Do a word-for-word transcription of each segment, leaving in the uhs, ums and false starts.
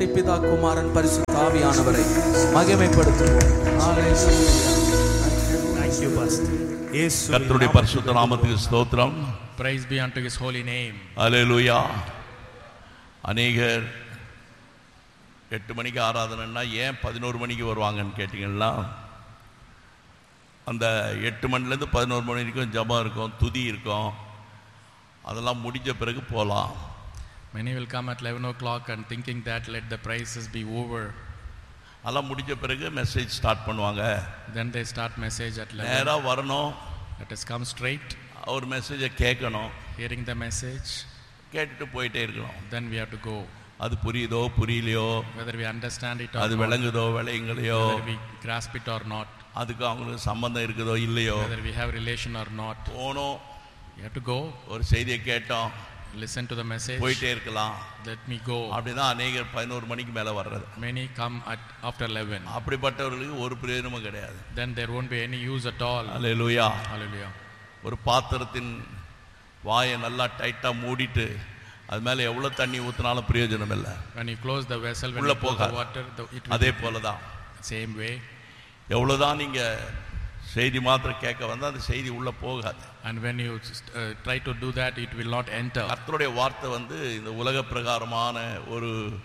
பிதா குமாரன் பரிசுத்த ஆவியானவரை மகிமைப்படுத்துவோம். கர்த்தருடைய பரிசுத்த நாமத்துக்கு ஸ்தோத்திரம். Praise be unto his holy name. அல்லேலூயா. அநேகர் எட்டு மணிக்கு ஆராதனைன்னா ஏன் பதினோரு மணிக்கு வருவாங்கன்னு கேட்டிங்கன்னா, அந்த எட்டு மணிலேருந்து பதினோரு மணி வரைக்கும் ஜபம் இருக்கும், துதி இருக்கும். அதெல்லாம் முடிஞ்ச பிறகு போகலாம். Many will come at eleven o'clock and thinking that let the praises be over. அதெல்லாம் முடிஞ்ச பிறகு மெசேஜ் ஸ்டார்ட் பண்ணுவாங்க. Then they start message at eleven. நேராக வரணும், Let us come straight, ஒரு மெசேஜை கேட்கணும், hearing the message, கேட்டுட்டு போயிட்டே இருக்கணும். then we have to go. அது புரியுதோ புரியலையோ, Whether we understand it or அது not, விளங்குதோ விளையுங்களையோ, whether we grasp it or not, அதுக்கு அவங்களுக்கு சம்பந்தம் இருக்குதோ இல்லையோ, whether we have relation or not, போனோம், you have to go, ஒரு செய்தியை கேட்டோம், listen to the message, போயிட்டே இருக்கலாம். let me go. அப்படிதான் அநேகர் பதினோரு மணிக்கு மேலே வர்றது. Many come at after eleven. அப்படிப்பட்டவர்களுக்கு ஒரு பிரயோஜனமும் கிடையாது. Then there won't be any use at all. Hallelujah. Hallelujah. ஒரு பாத்திரத்தின் வாயை நல்லா டைட்டாக மூடிட்டு அது மேலே எவ்வளோ தண்ணி ஊற்றினாலும் பிரயோஜனம் இல்லை. When you close the vessel, when உள்ள you pour the போகாது. water, the, it will அதே போல தான் same way. எவ்வளோதான் நீங்கள் செய்தி மாத்திரம் கேட்க வந்தால் அந்த செய்தி உள்ளே போகாது. And when you uh, try to do that, it will not enter. கர்த்தருடைய வார்த்தை வந்து இந்த உலக பிரகாரமான ஒரு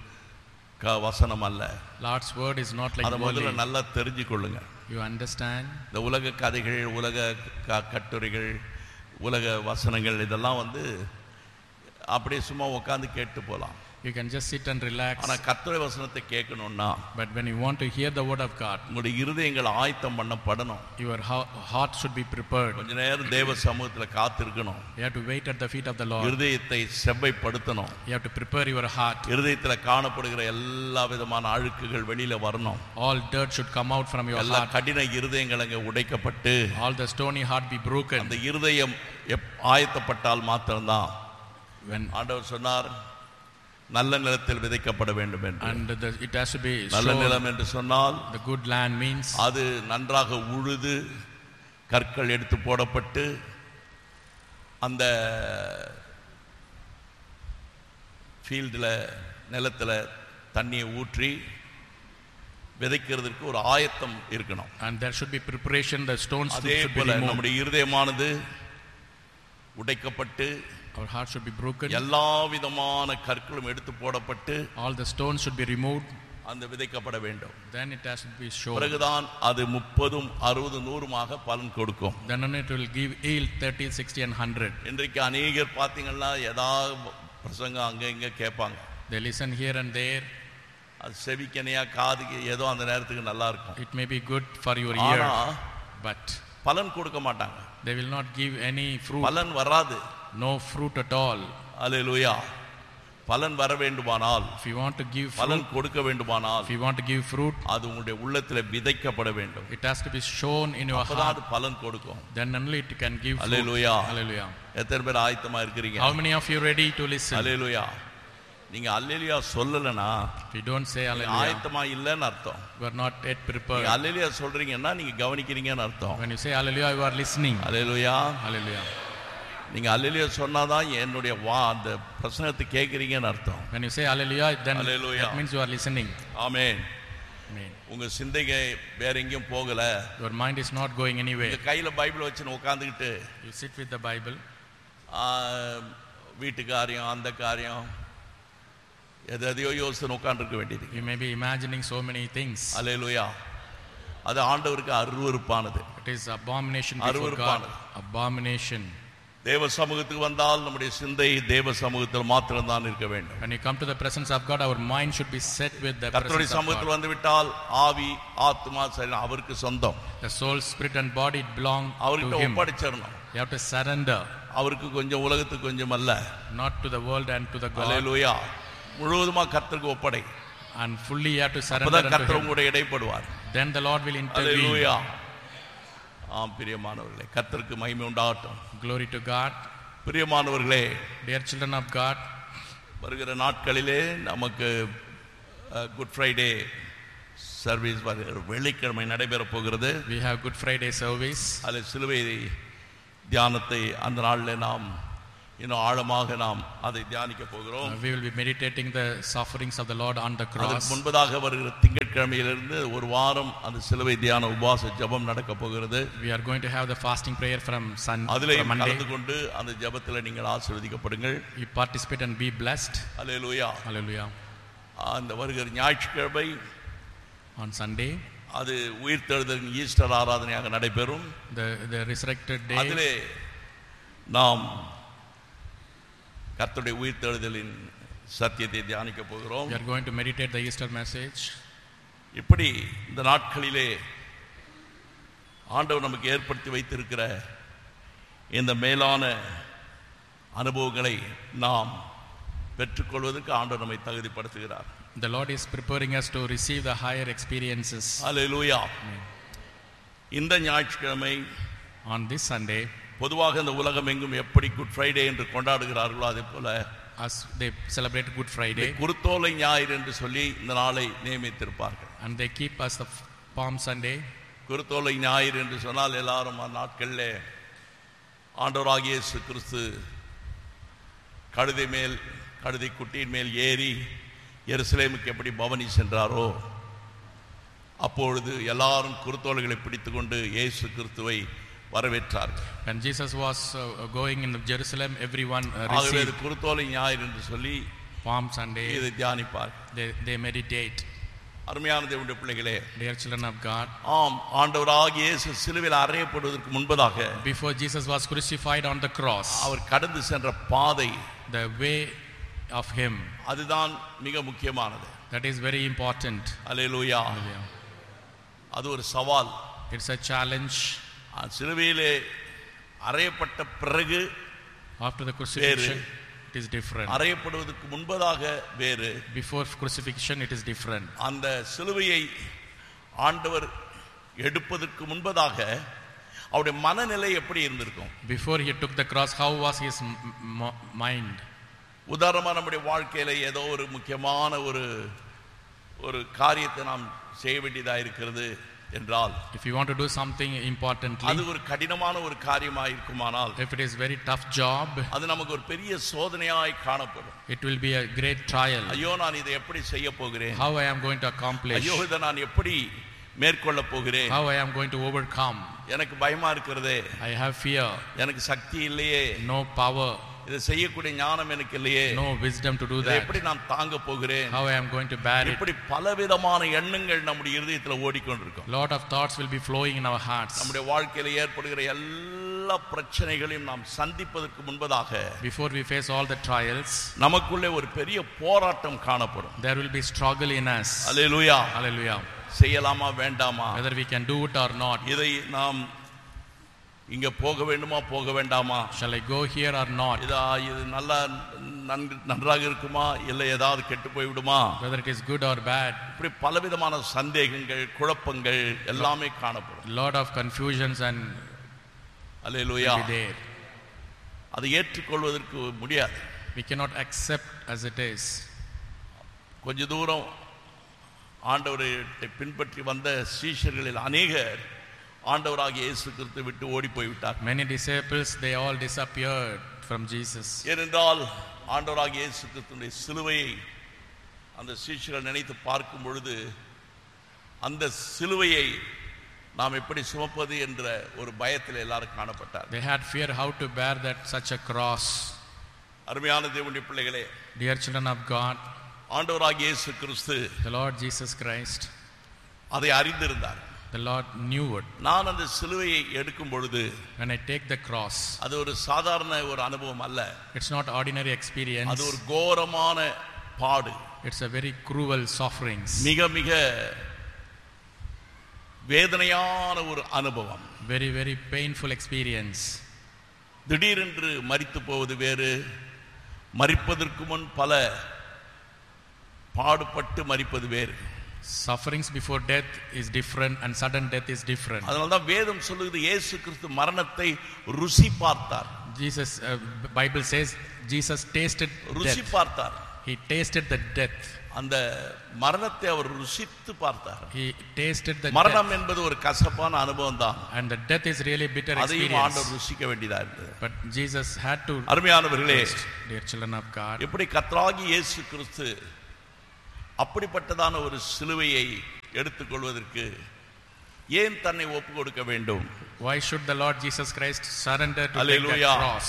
க வசனம் அல்ல. Lord's word is not like அதை முதல்ல worldly. நல்லா தெரிஞ்சுக்கொள்ளுங்க. You understand? இந்த உலக கதைகள், உலக க கட்டுரைகள், உலக வசனங்கள் இதெல்லாம் வந்து அப்படியே சும்மா உட்காந்து கேட்டு போகலாம். You can just sit and relax. ஆனால் கர்த்தருடைய வசனத்தை கேட்கணும்னா But when you want to hear the word of God, உங்களுடைய இருதயங்கள் ஆயத்தம் பண்ணப்படணும். your ha- heart should be prepared. கொஞ்ச நேரம் தேவ சமூகத்தில் காத்திருக்கணும். You have to wait at the feet of the Lord. இருதயத்தை செவ்வைப்படுத்தணும். You have to prepare your heart. இருதயத்தில் காணப்படுகிற எல்லா விதமான அழுக்குகள் வெளியில வரணும். All dirt should come out from your எல்லா heart. கடின இருதயங்கள் அங்கே உடைக்கப்பட்டு All the stony heart be broken. அந்த இருதயம் எப் ஆயத்தப்பட்டால் மாத்திரம்தான். When ஆண்டவர் சொன்னார், நல்ல நிலத்தில் விதைக்கப்பட வேண்டும் என்று. and the, it has to be நல்ல sown. நிலம் என்று சொன்னால் The good land means அது நன்றாக உழுது கற்கள் எடுத்து போடப்பட்டு அந்த ஃபீல்டில் நிலத்தில் தண்ணியை ஊற்றி விதைக்கிறதுக்கு ஒரு ஆயத்தம் இருக்கணும். and there should be preparation. The stones should அதே be போல removed. நம்முடைய இருதயமானது உடைக்கப்பட்டு Our heart should be broken. எல்லா விதமான கற்களும் எடுத்து போடப்பட்டு All the stones should be removed. அந்த விதைக்கப்பட வேண்டும். Then it has to be shown. பிறகுதான் அது முப்பதும் அறுபது நூறுமாக பலன் கொடுக்கும். Then only it will give yield thirty, sixty and one hundred. இன்றைக்கு அநேகர் பார்த்தீங்கன்னா ஏதாவது பிரசங்கம் அங்கே இங்கே கேட்பாங்க. They listen here and there. அது செவிக்கனையா காதுக்கு ஏதோ அந்த நேரத்துக்கு நல்லா இருக்கும். It may be good for your ஆனா ear, but பலன் கொடுக்க மாட்டாங்க. they will not give any fruit. பலன் வராது. No fruit at all. அல்லேலூயா. பலன் வர வேண்டுமானால், If you want to give பலன் fruit, கொடுக்க வேண்டுமானால் if you want to give fruit, அது உங்களுடைய உள்ளத்தில் விதைக்கப்பட வேண்டும். it has to be shown in your அப்பதான் heart. அது பலன் கொடுக்கும். Then only it can give fruit. Hallelujah. Hallelujah. எத்தனை பேர் ஆயத்தமா இருக்கிறீங்க? How many of you ready to listen? அல்லேலூயா. நீங்க அல்லேலூயா சொல்லலனா If you don't say hallelujah, ஆயத்தமா இல்லைன்னு அர்த்தம். you are not yet நீங்க prepared. அல்லேலூயா சொல்றீங்கன்னா நீங்க கவனிக்கிறீங்கன்னு அர்த்தம். When you say hallelujah, you are listening. Hallelujah. Hallelujah. நீங்க அல்லேலூயா சொன்னாதான் என்னுடைய வா அந்த பிரசங்கத்தை கேட்குறீங்கன்னு அர்த்தம். When you say hallelujah, then Hallelujah. that means you are listening. Amen. Amen. உங்க சிந்தைகை வேற எங்கேயும் போகல. Your mind is not going anywhere. உங்க கையில பைபிள் வச்சுன்னு உட்காந்துக்கிட்டு You sit with the Bible. வீட்டு காரியம் அந்த காரியம் எதையோ யோசனை உட்காந்துருக்க வேண்டியது. You may be imagining so many things. அல்லேலூயா. அது ஆண்டவருக்கு அருவருப்பானது. It is abomination before God. அருவருப்பானது. Abomination. தேவ சமூகத்துக்கு வந்தால் நம்முடைய சிந்தை தேவ சமூகத்தில் மாத்திரம் தான் இருக்க வேண்டும். When you come to the presence of God, our mind should be set with the கர்த்தருடைய presence of சமூகத்தில் God. வந்து விட்டால் ஆவி ஆத்மா சரீரம் அவருக்கு சொந்தம். The soul, spirit and body belong அவர்கிட்ட to Him. ஒப்படைச்சிடணும். You have to surrender. அவருக்கு கொஞ்சம் உலகத்துக்கு கொஞ்சம் அல்ல. Not to the world and to the God. அல்லேலூயா. முழுவதுமா கர்த்தருக்கு ஒப்படை. And fully you have to surrender அப்பதான் unto கர்த்தர் Him. உங்களுடைய இடைப்படுவார். Then the Lord will intervene. அல்லேலூயா. ஆம் பிரியமானவர்களே, கர்த்தருக்கு மகிமை உண்டாகட்டும். Glory to God. பிரியமானவர்களே, Dear children of God, வருகிற நாட்களிலே நமக்கு குட் ஃப்ரைடே சர்வீஸ் வெள்ளிக்கிழமை நடைபெற போகிறது. we have Good Friday service. அதில் சிலுவை தியானத்தை அந்த நாளில் நாம் இன்னும் ஆழமாக நாம் அதை தியானிக்க போகிறோம். Uh, we will be meditating the sufferings of the Lord on the cross. அதற்கு முன்பதாக வருகிற திங்கட்கிழமையிலிருந்து ஒரு வாரம் அந்த சிலுவை தியான உபவாச ஜெபம் நடக்க போகிறது. We are going to have the fasting prayer from Sun அதிலே from Monday. கலந்து கொண்டு அந்த ஜெபத்தில் நீங்கள் ஆசீர்வதிக்கப்படுங்கள். You participate and be blessed. Hallelujah. Hallelujah. அந்த வருகிற ஞாயிற்றுக்கிழமை On Sunday, அது உயிர்த்தெழுதலின் ஈஸ்டர் ஆராதனையாக நடைபெறும். the the resurrected day, அதிலே நாம் கர்த்தருடைய உயிர்த்தெழுதலின் சத்தியத்தை தியானிக்க போகிறோம். we are going to meditate the Easter message. இப்படி இந்த நாட்களிலே ஆண்டவர் நமக்கு ஏற்படுத்தி வைத்திருக்கிற இந்த மேலான அனுபவங்களை நாம் பெற்றுக்கொள்வதற்கு ஆண்டவர் நம்மை தகுதிப்படுத்துகிறார். The Lord is preparing us to receive the higher experiences. அல்லேலூயா. இந்த ஞாயிற்றுக்கிழமை On this Sunday, பொதுவாக இந்த உலகம் எங்கும் எப்படி குட் ஃப்ரைடே என்று கொண்டாடுகிறார்களோ அதே போல as they celebrate Good Friday, குருத்தோலை ஞாயிறு என்று சொல்லி இந்த நாளை நியமித்திருப்பார்கள். and they keep us the Palm Sunday. குருத்தோலை ஞாயிறு என்று சொன்னால் எல்லாரும் அந்த நாட்களில் ஆண்டவராகிய இயேசு கிறிஸ்து கழுதை மேல் கழுதை குட்டியின் மேல் ஏறி எருசலேமுக்கு எப்படி பவனி சென்றாரோ அப்பொழுது எல்லாரும் குருத்தோலைகளை பிடித்துக்கொண்டு இயேசு கிறிஸ்துவை வரவேற்றார்கள். When Jesus was uh, going in Jerusalem, everyone uh, ஆகவே received குருத்தோலை ஞாயிறு என்று சொல்லி Palm Sunday. இதை தியானிப்பார். They, they meditate. அருமையான தேவனுடைய பிள்ளைகளே, Dear children of God, ஆம், ஆண்டவராகிய இயேசு சிலுவையில் அறையப்படுவதற்கு முன்பதாக before Jesus was crucified on the cross, அவர் கடந்து சென்ற பாதை, the way of him, அதுதான் மிக முக்கியமானது. that is very important. Hallelujah. Hallelujah. அது ஒரு சவால். It's a challenge. சிலுவையிலே அறையப்பட்ட பிறகு After the crucifixion, it is different. அறையப்படுவதற்கு முன்பதாக வேறு. Before crucifixion, it is different. அந்த சிலுவையை ஆண்டவர் எடுப்பதற்கு முன்பதாக அவருடைய மனநிலை எப்படி இருந்திருக்கும்? Before he took the cross, how was his m- m- mind? உதாரணமா நம்முடைய வாழ்க்கையில ஏதோ ஒரு முக்கியமான ஒரு ஒரு காரியத்தை நாம் செய்ய வேண்டியதாக இருக்கிறது என்றால், If you want to do something அது importantly, ஒரு கடினமான ஒரு காரியமாக இருக்குமானால் if it is very tough job, அது நமக்கு ஒரு பெரிய சோதனையாய் காணப்படும். it will be a great trial. ஐயோ, நான் இதை எப்படி செய்ய போகிறேன்? How I am going to accomplish? ஐயோ, இதை நான் எப்படி மேற்கொள்ள போகிறேன்? How I am going to overcome? எனக்கு பயமா இருக்கிறதே, I have fear, எனக்கு சக்தி இல்லையே, no power, இதை செய்யக்கூடிய ஞானம் எனக்கு இல்லையே, no wisdom to do இதை that. எப்படி நான் தாங்க போகிறேன்? How I am going to bear it? இப்படி பலவிதமான எண்ணங்கள் நம்முடைய இருதயத்தில் ஓடிக்கொண்டிருக்கும். Lot of thoughts will be flowing in our hearts. நம்முடைய வாழ்க்கையில ஏற்படுகிற எல்லா பிரச்சனைகளையும் நாம் சந்திப்பதற்கு முன்பதாக Before we face all the trials, நமக்குள்ளே ஒரு பெரிய போராட்டம் காணப்படும். there will be struggle in us. Hallelujah. Hallelujah. செய்யலாமா வேண்டாமா, Whether we can do it or not. இதை நாம் இங்க போக வேண்டுமா போக வேண்டாமா, Shall I go here or not? இதா இது நல்லா நன்கு நன்றாக இருக்குமா இல்லை ஏதாவது கெட்டு போய்விடுமா, Whether it is good or bad. இப்படி பலவிதமான சந்தேகங்கள் குழப்பங்கள் எல்லாமே காணப்படும். Lot of confusions and hallelujah. will be there. அதை ஏற்றுக்கொள்வதற்கு முடியாது. We cannot accept as it is. கொஞ்ச தூரம் ஆண்டவரை பின்பற்றி வந்த சீஷர்களில் அநேகர் ஆண்டவராகிய இயேசு கிறிஸ்துவை விட்டு ஓடி போய்விட்டார். Many disciples, they all disappeared from Jesus. ஏனென்றால் ஆண்டவராகிய இயேசு கிறிஸ்துவின் சிலுவையை அந்த சீஷர்கள் நினைத்து பார்க்கும் பொழுது அந்த சிலுவையை நாம் எப்படி சுமப்பது என்ற ஒரு பயத்தில் எல்லாரும் காணப்பட்டார். They had fear how to bear that such a cross. அருமையான தேவனுடைய பிள்ளைகளே, Dear children of God, ஆண்டவராகிய இயேசு கிறிஸ்து the Lord Jesus Christ, அதை அறிந்திருந்தார். the Lord knew it. நான் அந்த சிலுவையை எடுக்கும் பொழுது When I take the cross, அது ஒரு சாதாரண ஒரு அனுபவம் அல்ல, it's not ordinary experience. அது ஒரு கோரமான பாடு, It's a very cruel sufferings. மிக மிக வேதனையான ஒரு அனுபவம். Very, very painful experience. திடீரென்று மரித்து போவது வேறு, மரிப்பதற்கு முன் பல பாடுபட்டு மரிப்பது வேறு. Sufferings before death is different and sudden death is different. அதனால்தான் வேதம் சொல்லுகிறது இயேசு கிறிஸ்து மரணத்தை ருசி பார்த்தார். Jesus, uh, Bible says Jesus tasted ருசி death. பார்த்தார். He tasted the death. அந்த மரணத்தை அவர் ருசித்து பார்த்தார். He tasted the மரணம் death. என்பது ஒரு கசப்பான அனுபவம் தான். And the death is really bitter அதையும் experience. ஆண்டவர் ருசிக்க வேண்டியதா இருந்தது. But Jesus had to அருமையானவர்களே, taste, dear children of God. எப்படி கர்த்தராகிய இயேசு கிறிஸ்து அப்படிப்பட்டதான ஒரு சிலுவையை எடுத்துக்கொள்வதற்கு ஏன் தன்னை ஒப்பு கொடுக்க வேண்டும்? Why should the Lord Jesus Christ surrender to take Hallelujah. that cross?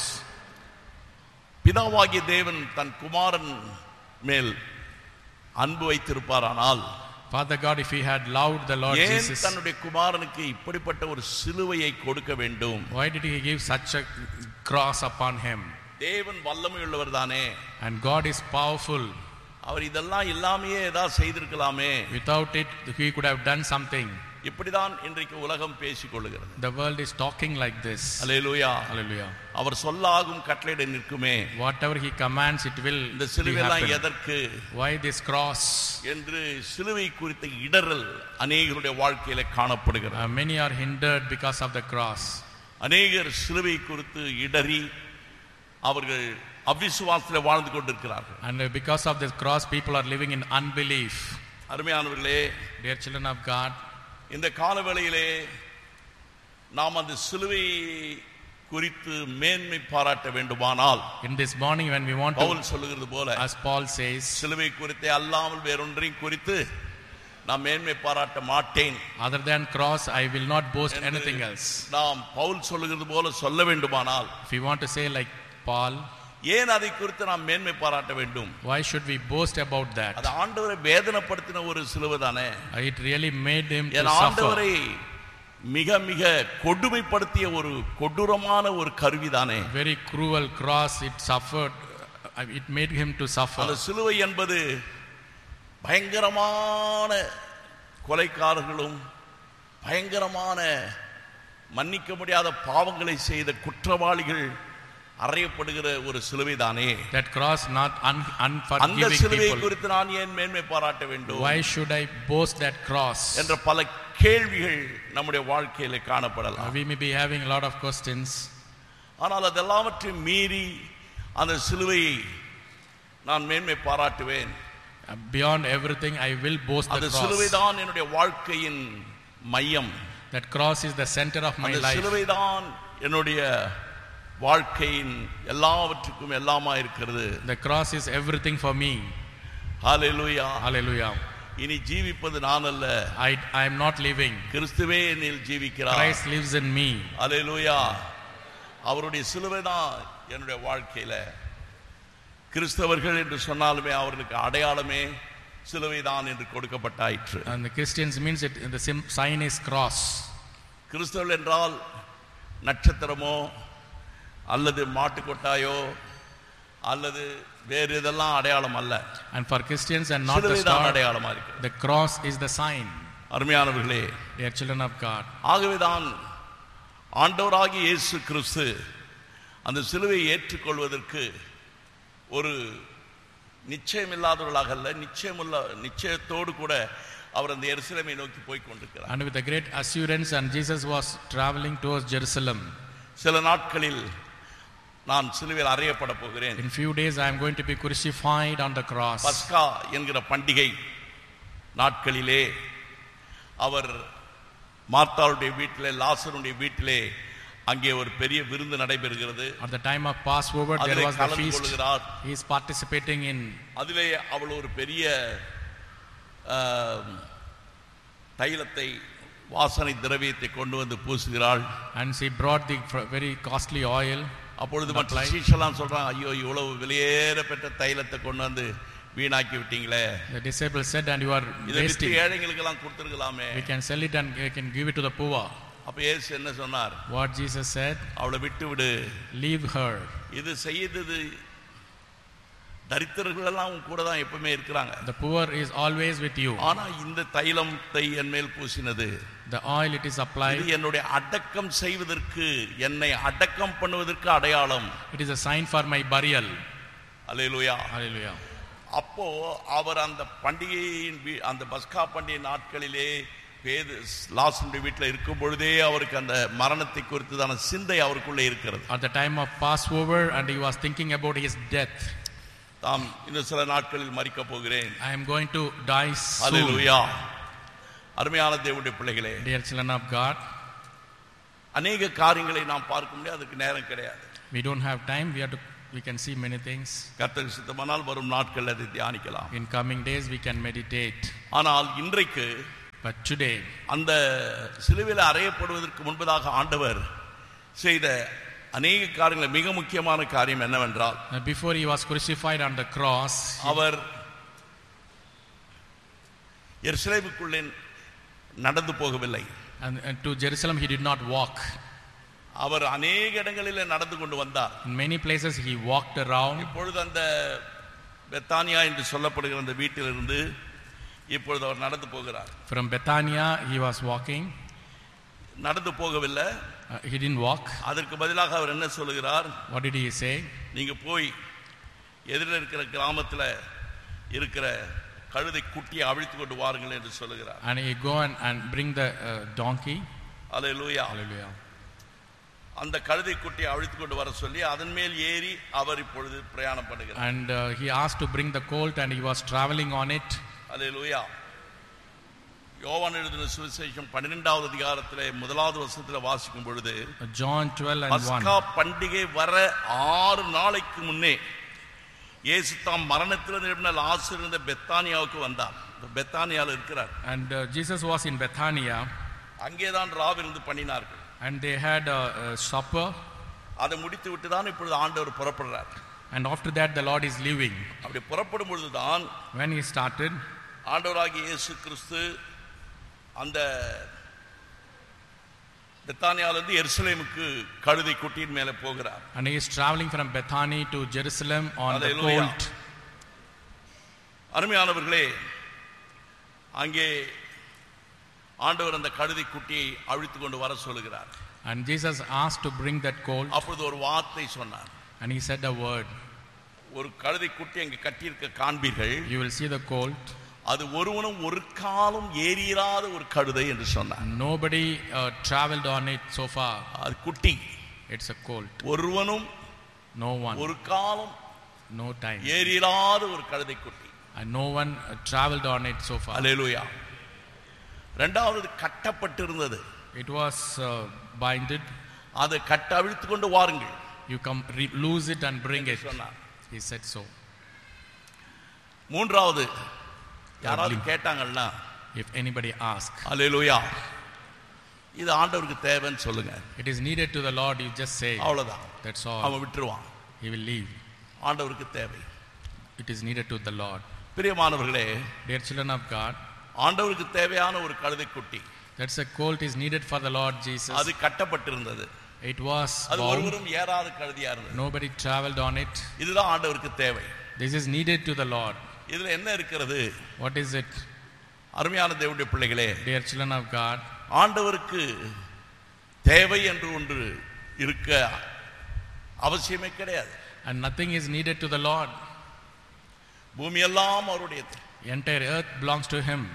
பிதாவாகிய தேவன் தன் குமாரன் மேல் அன்பு வைத்திருப்பாரானால், Father God, if he had loved the Lord ஏன் Jesus, தன்னுடைய குமாரனுக்கு இப்படிப்பட்ட ஒரு சிலுவையை கொடுக்க வேண்டும்? why did he give such a cross upon him? தேவன் வல்லமை உள்ளவர் தானே, And God is powerful. அவர் இதெல்லாம் இல்லாமையே ஏதாவது செய்திருக்கலாமே. Without it, he could have done something. இப்படிதான் இன்றைக்கு உலகம் பேசிக் கொள்ளுகிறது. The world is talking like this. Hallelujah. Hallelujah. அவர் சொல்லாகும் கட்டளையிட நிற்குமே. Whatever he commands, it will இந்த be சிலுவையெல்லாம் happen. எதற்கு Why this cross? என்று சிலுவை குறித்த இடறல் அநேகருடைய வாழ்க்கையில காணப்படுகிறது. Uh, many are hindered because of the cross. அநேகர் சிலுவை குறித்து இடறி அவர்கள் அவிசுவாசத்தில் வாழ்ந்து கொண்டிருக்கிறார்கள். And uh, because of this cross, people are living in unbelief. அருமையானவர்களே, Dear children of God, இந்த காலவேளையிலே நாம் அந்த சிலுவை குறித்து மேன்மை பாராட்ட வேண்டுமானால், in this morning when we want Pavul to, சொல்லுகிறது போல, as Paul says, சிலுவை குறித்தே அல்லாமல் வேறொன்றையும் குறித்து நான் மேன்மை பாராட்ட மாட்டேன், other than cross, I will not boast என்று anything else. நாம் பவுல் சொல்லுகிறது போல சொல்ல வேண்டுமானால், If we want to say like Paul, ஏன் அதை குறித்து நாம் மேன்மை பாராட்ட வேண்டும்? why should we boast about that? அது ஆண்டவரை வேதனைப்படுத்தின ஒரு சிலுவை தானே. It really made him to N suffer. ஆண்டவரை மிக மிக கொடுமைப்படுத்திய ஒரு கொடூரமான ஒரு கருவி தானே. Very cruel cross, it suffered, uh, it made him to suffer. அந்த சிலுவை என்பது பயங்கரமான கொலைக்காரர்களும் பயங்கரமான மன்னிக்க முடியாத பாவங்களை செய்த குற்றவாளிகள் அறையப்படுகிற ஒரு சிலுவை தானே. That cross not un- அந்த unforgiving சிலுவை people. குறித்து நான் ஏன் மேன்மை பாராட்ட வேண்டும் Why should I boast that cross? என்ற பல கேள்விகள் நம்முடைய வாழ்க்கையில Uh, காணப்படலாம். we may be having a lot of questions. ஆனால் அதெல்லாவற்றையும் மீறி அந்த சிலுவையை நான் மேன்மை பாராட்டுவேன். Uh, Beyond everything, I will boast அந்த the சிலுவை cross. தான் என்னுடைய வாழ்க்கையின் மையம். That cross is the center of my அந்த life. சிலுவை தான் என்னுடைய வாழ்க்கையின் எல்லாவற்றுக்கும் எல்லாமா இருக்கிறது. The cross is everything for me. Hallelujah. Hallelujah. இனி ஜீவிப்பது நான் அல்ல, I I am not living. கிறிஸ்துவே என்னில் ஜீவிக்கிறார். Christ lives in me. ஹalleluya. அவருடைய சிலுவை தான் என்னுடைய வாழ்க்கையில. கிறிஸ்தவர்கள் என்று சொன்னாலுமே அவர்களுக்கு அடையாளமே சிலுவை தான் என்று கொடுக்கப்பட்டாயிற்று. And the Christians means it, the sim- sign is cross. கிறிஸ்தவர்கள் என்றால் நட்சத்திரமோ அல்லது மாட்டுக்கொட்டாயோ அல்லது வேறு இதெல்லாம் அடையாளம் அல்ல. And for Christians and not the சிலுவை தான் star, அடையாளமா இருக்கு. the cross is the sign. அருமையானவர்களே, Dear children of God, ஆகவேதான் ஆண்டவராகிய இயேசு கிறிஸ்து அந்த சிலுவையை ஏற்றுக்கொள்வதற்கு ஒரு நிச்சயமில்லாதவர்களாக அல்ல, நிச்சயமுள்ள நிச்சயத்தோடு கூட அவர் அந்த எருசலேமை நோக்கி போய் கொண்டிருக்கிறார். and with a great assurance, and Jesus was traveling towards Jerusalem. சில நாட்களில் நான் சிலுவையில் அறையப்பட போகிறேன். In few days I am going to be crucified on the cross. பஸ்கா என்கிற பண்டிகை நாட்களிலே அவர் மார்த்தாளுடைய வீட்டிலே லாசருடைய வீட்டிலே அங்கே ஒரு பெரிய விருந்து நடைபெறுகிறது. At the time of Passover there அதிலே was the கலந்து feast. கொள்கிறார். He is participating in. அதிலே அவள் ஒரு பெரிய ஆஹ், தைலத்தை வாசனை திரவியத்தை கொண்டு வந்து பூசுகிறாள். And she brought the fr- very costly oil. அப்பொழுது மற்ற applied. சீஷெல்லாம் சொல்றாங்க, ஐயோ இவ்வளவு விலையேற பெற்ற தைலத்தை கொண்டு வந்து வீணாக்கி விட்டீங்களே, The disciples said, and you are இதை விட்டு wasting. ஏழைங்களுக்கு எல்லாம் கொடுத்துருக்கலாமே. We can sell it and we can give it to the poor. அப்ப இயேசு என்ன சொன்னார்? What Jesus said, அவளை விட்டு விடு, leave her. இது செய்தது தரித்திரர்கள் எல்லாம் உன் கூட தான் எப்பவுமே இருக்கிறாங்க. The poor is always with you. ஆனா இந்த தைலத்தை என் மேல் பூசினது, The oil it is இது applied, என்னுடைய அடக்கம் செய்வதற்கு, என்னை அடக்கம் பண்ணுவதற்கு அடையாளம். it is a sign for my burial. Hallelujah. Hallelujah. அப்போ அவர் அந்த பண்டிகையின் வீ- அந்த பஸ்கா பண்டிகை நாட்களிலே பேது லாசருடைய வீட்டில் இருக்கும் பொழுதே அவருக்கு அந்த மரணத்தை குறித்ததான சிந்தை அவருக்குள்ளே இருக்கிறது. At the time of Passover, and he was thinking about his death. தாம் இன்னும் சில நாட்களில் மரிக்க போகிறேன். I am going to die soon. ஹல்லேலூயா. அருமையான தேவனுடைய பிள்ளைகளே, Dear children of God, அநேக காரியங்களை நாம் பார்க்க முடியாது, அதுக்கு நேரம் கிடையாது. we don't have time. We have to we can see many things. கர்த்தருக்கு சித்தமானால் வரும் நாட்களில் அதை தியானிக்கலாம். In coming days we can meditate. ஆனால் இன்றைக்கு But today, அந்த சிலுவையில் அறையப்படுவதற்கு முன்பதாக ஆண்டவர் செய்த அநேக காரியங்கள், மிக முக்கியமான காரியம் என்னவென்றால், before he was crucified on the cross, அவர் எருசலேமுக்குள்ளே நடந்து போகவில்லை. and, and to Jerusalem he did not walk. அவர் அநேக இடங்களிலே நடந்து கொண்டு வந்தார். In many places he walked around. இப்பொழுது அந்த பெத்தானியா என்று சொல்லப்படுகிற அந்த வீட்டிலிருந்து இப்பொழுது அவர் நடந்து போகிறார். From Bethania he was walking. நடந்து போகவில்லை, uh, he didn't walk. அதற்கு பதிலாக அவர் என்ன சொல்லுகிறார்? What did he say? நீங்க போய் எதிரில் இருக்கிற கிராமத்தில் இருக்கிற கழுதை குட்டியை அவிழ்த்து கொண்டு வாருங்கள் என்று சொல்லுகிறார். And he go and, and bring the uh, donkey. Hallelujah. Hallelujah. அந்த கழுதை குட்டியை அவிழ்த்து கொண்டு வர சொல்லி அதன் மேல் ஏறி அவர் இப்பொழுது பிரயாணம் பண்ணுகிறார். And uh, he asked to bring the colt and he was traveling on it. அல்லேலூயா. யோவான் எழுதின சுவிசேஷம் பன்னிரெண்டாவது அதிகாரத்திலே முதலாவது வசனத்தில் வாசிக்கும் பொழுது, John twelve and one. பஸ்கா பண்டிகை வர ஆறு நாளைக்கு முன்னே இயேசு தாம் மரணத்தில் நிரம்பின லாசர் இருந்த பெத்தானியாவுக்கு வந்தார். பெத்தானியாவில் இருக்கிறார். And uh, Jesus was in Bethania. அங்கேதான் ராவிருந்து பண்ணினார்கள். And they had a, a supper. அதை முடித்து விட்டு தான் இப்பொழுது ஆண்டவர் புறப்படுறார். And after that the Lord is leaving. அப்படி புறப்படும் பொழுதுதான் When he started, ஆண்டவராகிய இயேசு கிறிஸ்து அந்த பெத்தானியாவிலிருந்து எருசலேமுக்கு கழுதை குட்டியின் மேலே போகிறார். and he is traveling from Bethany to Jerusalem on Hallelujah. the colt. அருமையானவர்களே, அங்கே ஆண்டவர் அந்த கழுதை குட்டியை அழித்து கொண்டு வர சொல்லுகிறார். And Jesus asked to bring that colt. அப்பொழுது ஒரு வார்த்தை சொன்னார். And he said a word. ஒரு கழுதை குட்டி அங்கே கட்டியிருக்க காண்பீர்கள், You will see the colt. அது ஒருவனும் ஒரு காலம் ஏறிராத ஒரு கழுதை என்று சொன்னார். Nobody uh, traveled on it so far. அது குட்டி. It's a colt. ஒருவனும் No one. ஒரு காலம் No time. ஏறிராத ஒரு கழுதை குட்டி. And no one uh, traveled on it so far. அல்லேலூயா. இரண்டாவது கட்டப்பட்டிருந்தது. It was uh, binded. அதை கட்ட அவிழ்த்து கொண்டு வாருங்கள். You come re- lose it and bring it. சொன்னார். He said so. மூன்றாவது யாராவது கேட்டாங்கன்னா, If anybody asks, அல்லேலூயா, இது ஆண்டவருக்கு தேவைன்னு சொல்லுங்க. it is needed to the Lord, you just say. அவ்வளவுதான். That's all. அவன் விட்டுருவான். He will leave. ஆண்டவருக்கு தேவை. It is needed to the Lord. பிரியமானவர்களே, Dear children of God, ஆண்டவருக்கு தேவையான ஒரு கழுதை குட்டி, that's a colt is needed for the Lord Jesus. அது கட்டப்பட்டிருந்தது. It was அது bound. ஒருவரும் ஏறாத கழுதையா இருந்தது. Nobody traveled on it. இதுதான் ஆண்டவருக்கு தேவை. This is needed to the Lord. இதுல என்ன இருக்கிறது? What is it? அருமையான தேவனுடைய பிள்ளைகளே, Dear children of God, ஆண்டவருக்கு தேவை என்று ஒன்று இருக்க அவசியமே கிடையாது. and nothing is needed to the Lord. பூமி எல்லாம் அவருடையது. Entire earth belongs to him.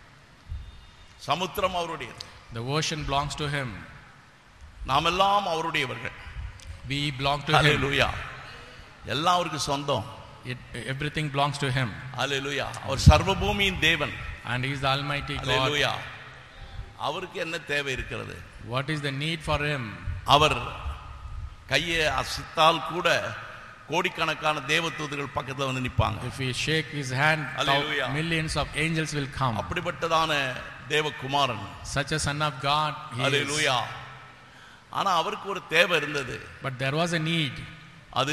சமுத்திரம் அவருடையது. The ocean belongs to him. நாம் எல்லாம் அவருடையவர்கள். We belong to him. அல்லேலூயா. எல்லாம் அவருக்கு சொந்தம். It, everything belongs to him. அல்லேலூயா. அவர் சர்வ பூமியின் தேவன். And he is the Almighty God. அல்லேலூயா. அவருக்கு என்ன தேவை இருக்கிறது? What is the need for him? அவர் கையை அசைத்தால் கூட கோடிக்கணக்கான தேவதூதர்கள் பக்கத்துல வந்து நிப்பாங்க. If we shake his hand, Hallelujah. millions of angels will come. அப்படிப்பட்டதான தேவகுமாரன். Such a son of God he hallelujah. is. ஆனா அவருக்கு ஒரு தேவை இருந்தது. But there was a need. அது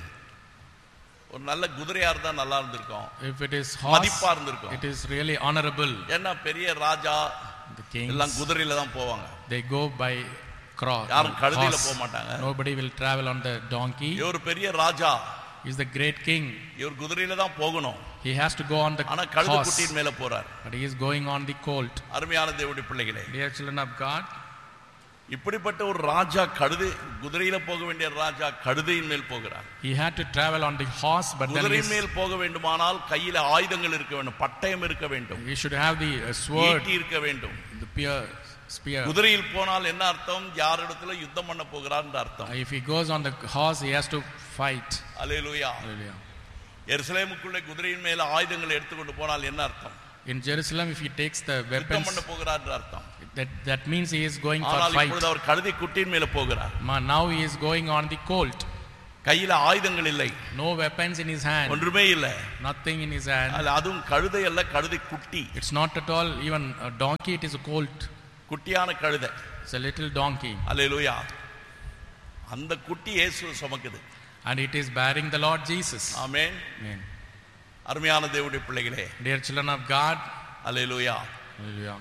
ஒரு நல்ல குதிரையா இருந்தா நல்லா இருந்திருக்கும். If it is horse, மதிப்பா இருந்திருக்கும். it is really honorable. ஏன்னா பெரிய ராஜா The kings, எல்லாம் குதிரையில தான் போவாங்க. they go by cross. யாரும் கழுதையில horse. போக மாட்டாங்க. Nobody will travel on the donkey. இவர் பெரிய ராஜா, He is the great king. இவர் குதிரையில தான் போகணும். He has to go on the ஆனா கழுதை horse. குட்டியின் மேல போறார். But he is going on the colt. அருமையான தேவனுடைய பிள்ளைகளே, Dear children of God, இப்படிப்பட்ட ஒரு ராஜா கழுதை, குதிரையில போக வேண்டிய ராஜா கழுதையின் மேல் போகிறார். he had to travel on the horse, but then குதிரை his- மேல் போக வேண்டுமானால் கையில ஆயுதங்கள் இருக்க வேண்டும், பட்டயம் இருக்க வேண்டும், he should have the uh, sword, ஈட்டி இருக்க வேண்டும். the spear. spear. குதிரையில் போனால் என்ன அர்த்தம்? யாரிடத்துல யுத்தம் பண்ண போகிறார் என்ற அர்த்தம். If he goes on the horse, he has to fight. Hallelujah. Hallelujah. எருசலேமுக்குள்ளே குதிரையின் மேல ஆயுதங்களை எடுத்துக்கொண்டு போனால் என்ன அர்த்தம்? In Jerusalem, if he takes the யுத்தம் weapons, பண்ண போகிறார் என்று அர்த்தம். that, that means he is going for ஆனால் fight. இப்பொழுது அவர் கழுதை குட்டியின் மேல போகிறார். Ma, now he is going on the colt. கையில ஆயுதங்கள் இல்லை, No weapons in his hand, ஒன்றுமே இல்லை. nothing in his hand. அல்ல, அதுவும் கழுதை அல்ல, கழுதை குட்டி. It's not at all even a donkey, it is a colt. குட்டியான கழுதை. It's a little donkey. அல்லேலூயா. அந்த குட்டி இயேசு சுமக்குது. And it is bearing the Lord Jesus. Amen. Amen. அருமையான தேவனுடைய பிள்ளைகளே, Dear children of God, hallelujah. hallelujah.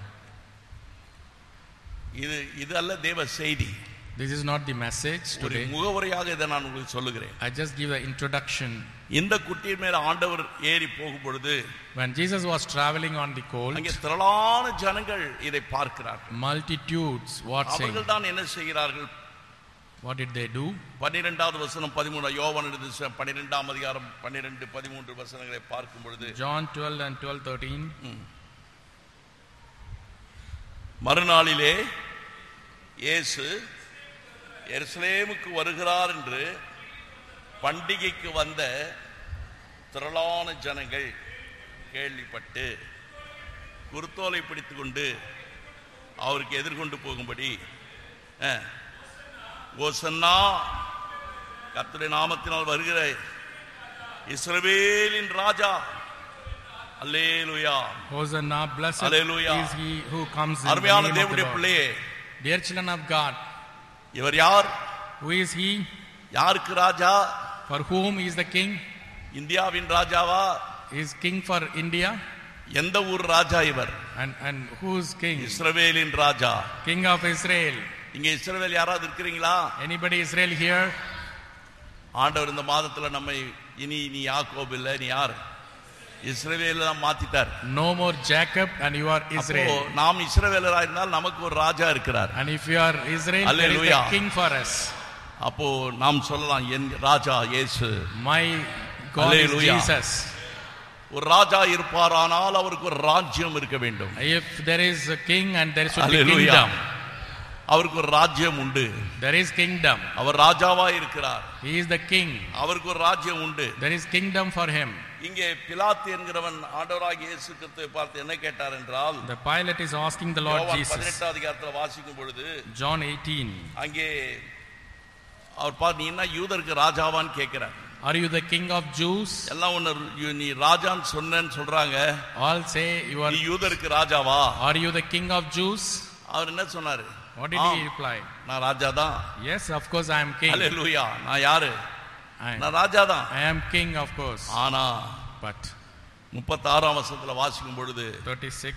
இது இது அல்ல தேவ செய்தி. This is not the message ஒரு today. முகவரியாக இதை நான் உங்களுக்கு சொல்லுகிறேன். I just give the introduction. இந்த குட்டியின் மேல ஆண்டவர் ஏறி போகும் பொழுது When Jesus was traveling on the colt, அங்கே திரளான ஜனங்கள் இதை பார்க்கிறார்கள். multitudes watching. அவர்கள் தான் என்ன செய்கிறார்கள்? What did they do? பன்னிரெண்டாவது வசனம் பதிமூணு யோவான் எழுதின பன்னிரெண்டாம் அதிகாரம் பன்னிரெண்டு பதிமூன்று வசனங்களை பார்க்கும் பொழுது John twelve and twelve thirteen. மறுநாளிலே இயேசு எருசலேமுக்கு வருகிறார் என்று பண்டிகைக்கு வந்த திரளான ஜனங்கள் கேள்விப்பட்டு குருத்தோலை பிடித்து கொண்டு அவருக்கு எதிர்கொண்டு போகும்படி ஓசன்னா கர்த்தருடைய நாமத்தினால் வருகிற இஸ்ரவேலின் ராஜா, அல்லேலூயா, Hosanna, blessed Hallelujah. is he who comes in the அருமையான name of the தேவனுடைய Lord. பிள்ளையே, Dear children of God, இவர் யார்? who is he? யாருக்கு ராஜா? For whom is the king? இந்தியாவின் ராஜாவா? Is king for India? எந்த ஊர் ராஜா இவர்? And and who's king? இஸ்ரவேலின் ராஜா. King of Israel. இங்க இஸ்ரவேல் யாராவது இருக்கிறீங்களா? Anybody Israel here? ஆண்டவர் இந்த மாதத்துல நம்மை இனி நீ யாக்கோபு இல்ல, நீ யார்? இஸ்ரவேல மாத்திட்டார். No more Jacob and you are Israel. அப்போ நாம் இஸ்ரவேலரா இருந்தால் நமக்கு ஒரு ராஜா இருக்கிறார். And if you are Israel, there is Hallelujah. a king for us. அப்போ நாம் சொல்லலாம் என் ராஜா இயேசு. My God Hallelujah. is Jesus. ஒரு ராஜா இருப்பாரானால் அவருக்கு ஒரு ராஜ்யம் இருக்க வேண்டும். If there is a king and there should be Hallelujah. kingdom. அவருக்கு ஒரு ராஜ்யம் உண்டு. There is kingdom. அவர் ராஜாவா இருக்கிறார். He is the king. அவருக்கு ஒரு ராஜ்யம் உண்டு. There is kingdom for him. இங்கே பிலாத்து என்கிறவன் ஆண்டவராகிய இயேசு கிறிஸ்துவை பார்த்து என்ன கேட்டார் என்றால், The Pilate is asking the Lord யோவான் Jesus. பதினெட்டாம் அதிகாரத்தில் வாசிக்கும் பொழுது John eighteen. அங்கே அவர் பார்த்து நீ என்ன யூதருக்கு ராஜாவான்னு கேட்கிறார். Are you the king of Jews? எல்லாம் ஒன்னு நீ ராஜான்னு சொன்னேன்னு சொல்றாங்க. All say you are. நீ யூதருக்கு ராஜாவா? Are you the king of Jews? அவர் என்ன சொன்னாரு? What did he reply? நான் ராஜா தான். Yes, of course I am king. ஹல்லேலூயா. நான் யாரு? I, நான் ராஜா தான். I am king, of course. ஆனா But முப்பத்தாறாம் வசனத்துல வாசிக்கும் பொழுது thirty-six.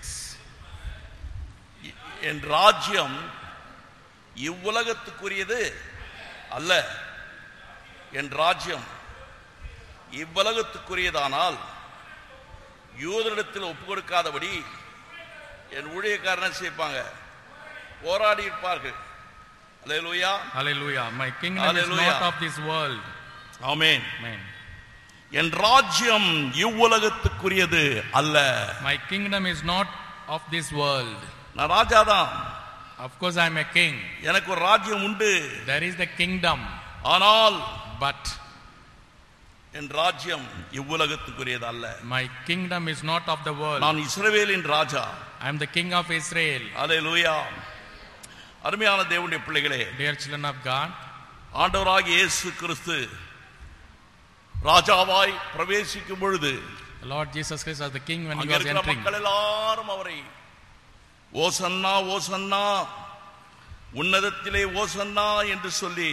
என் ராஜ்யம் இவ்வுலகத்துக்குரியது அல்ல. என் ராஜ்யம் இவ்வுலகத்துக்குரியதானால் யூதரிடத்தில் ஒப்பு கொடுக்காதபடி என் ஊழியக்காரனை சேர்ப்பாங்க, போராடி இருப்பார்கள். அல்லேலூயா. Hallelujah. My kingdom Hallelujah. is not of this world. Amen. Amen. என் ராஜ்யம் இவ்வுலகத்துக்குரியது அல்ல. My kingdom is not of this world. நான் ராஜா தான். Of course I am a king. எனக்கு ஒரு ராஜ்யம் உண்டு. There is the kingdom. ஆனால் But என் ராஜ்யம் இவ்வுலகத்துக்குரியது அல்ல. my kingdom is not of the world. நான் இஸ்ரவேலின் ராஜா. I am the king of Israel. அல்லேலூயா. அருமையான தேவனுடைய பிள்ளைகளே, Dear children of God, ஆண்டவராகிய இயேசு கிறிஸ்து ராஜாவாய் பிரவேசிக்கும் பொழுது the Lord Jesus Christ as the king when he அங்க was இருக்கிற entering. மக்கள் எல்லாரும் அவரை ஓசன்னா ஓசன்னா உன்னதத்திலே ஓசன்னா என்று சொல்லி,